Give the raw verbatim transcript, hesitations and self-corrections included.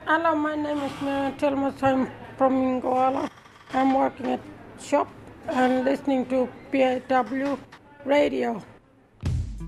Hello, my name is Miriam Tilmas. I'm from Ingoala. I'm working at shop and listening to P A W radio.